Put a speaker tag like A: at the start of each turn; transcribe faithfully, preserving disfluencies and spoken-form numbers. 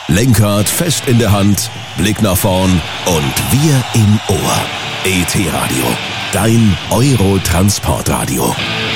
A: Lenkrad fest in der Hand, Blick nach vorn und wir im Ohr. E T Radio, dein Euro-Transportradio.